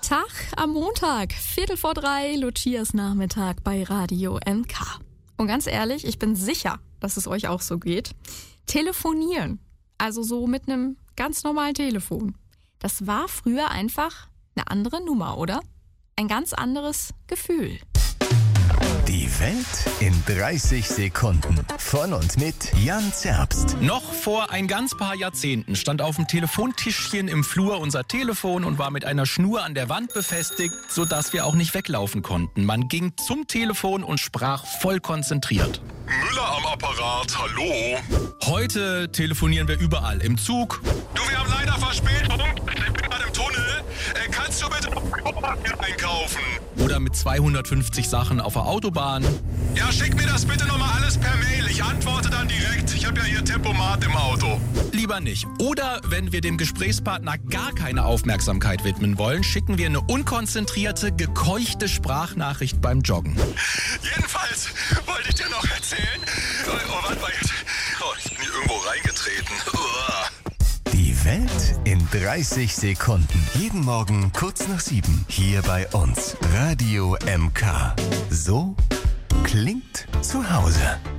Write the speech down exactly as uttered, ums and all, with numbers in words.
Tag am Montag, Viertel vor drei, Lucias Nachmittag bei Radio M K. Und ganz ehrlich, ich bin sicher, dass es euch auch so geht. Telefonieren, also so mit einem ganz normalen Telefon, das war früher einfach eine andere Nummer, oder? Ein ganz anderes Gefühl. Die Welt in dreißig Sekunden. Von und mit Jan Zerbst. Noch vor ein ganz paar Jahrzehnten stand auf dem Telefontischchen im Flur unser Telefon und war mit einer Schnur an der Wand befestigt, sodass wir auch nicht weglaufen konnten. Man ging zum Telefon und sprach voll konzentriert. Müller am Apparat, hallo? Heute telefonieren wir überall. Im Zug. Du, wir haben leider Verspätung. Ich bin gerade im Tunnel. Äh, kannst du bitte hier einkaufen? Oder mit zweihundertfünfzig Sachen auf der Autobahn. Ja, schick mir das bitte nochmal alles per Mail. Ich antworte dann direkt. Ich habe ja hier Tempomat im Auto. Lieber nicht. Oder wenn wir dem Gesprächspartner gar keine Aufmerksamkeit widmen wollen, schicken wir eine unkonzentrierte, gekeuchte Sprachnachricht beim Joggen. Jedenfalls wollte ich dir noch erzählen. Oh, oh warte mal jetzt. Oh, ich bin hier irgendwo reingetreten. Uah. Die Welt in dreißig Sekunden. Jeden Morgen kurz nach sieben. Hier bei uns. Radio M K. So klingt zu Hause.